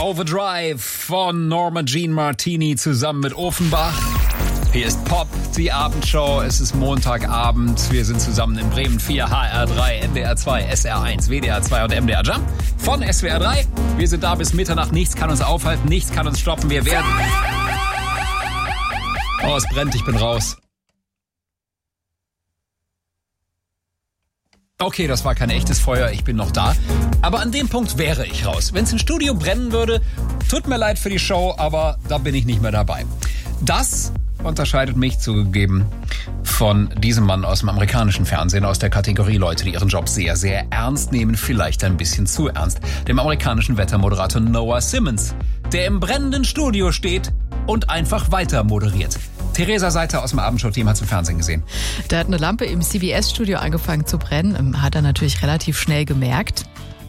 Overdrive von Norma Jean Martini zusammen mit Offenbach. Hier ist Pop, die Abendshow. Es ist Montagabend. Wir sind zusammen in Bremen 4, HR3, NDR 2, SR1, WDR 2 und MDR Jump von SWR 3. Wir sind da bis Mitternacht. Nichts kann uns aufhalten, nichts kann uns stoppen. Wir werden... Oh, es brennt, ich bin raus. Okay, das war kein echtes Feuer, ich bin noch da. Aber an dem Punkt wäre ich raus. Wenn es im Studio brennen würde, tut mir leid für die Show, aber da bin ich nicht mehr dabei. Das unterscheidet mich zugegeben von diesem Mann aus dem amerikanischen Fernsehen, aus der Kategorie Leute, die ihren Job sehr, sehr ernst nehmen, vielleicht ein bisschen zu ernst. Dem amerikanischen Wettermoderator Noah Simmons, der im brennenden Studio steht und einfach weiter moderiert. Theresa Seiter aus dem Abendshow-Team hat es im Fernsehen gesehen. Da hat eine Lampe im CBS-Studio angefangen zu brennen. Hat er natürlich relativ schnell gemerkt.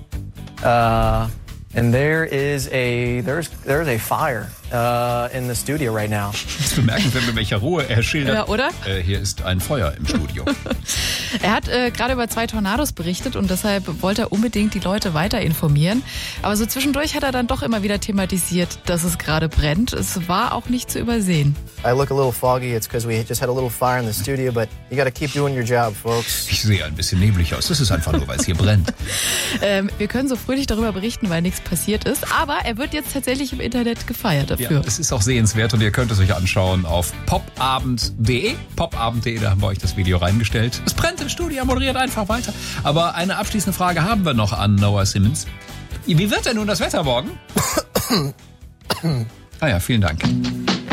And there's a fire in the studio right now. Das ist bemerkenswert, mit welcher Ruhe er schildert. Ja, oder? Hier ist ein Feuer im Studio. Er hat gerade über 2 Tornados berichtet und deshalb wollte er unbedingt die Leute weiter informieren. Aber so zwischendurch hat er dann doch immer wieder thematisiert, dass es gerade brennt. Es war auch nicht zu übersehen. I look a little foggy. It's because we just had a little fire in the studio, but you got to keep doing your job, folks. Ich sehe ein bisschen neblig aus. Das ist einfach nur, weil es hier brennt. Wir können so fröhlich darüber berichten, weil nichts passiert ist. Aber er wird jetzt tatsächlich im Internet gefeiert dafür. Ja, es ist auch sehenswert und ihr könnt es euch anschauen auf popabend.de. Popabend.de, da haben wir euch das Video reingestellt. Es brennt im Studio, er moderiert einfach weiter. Aber eine abschließende Frage haben wir noch an Noah Simmons. Wie wird denn nun das Wetter morgen? Ah ja, vielen Dank.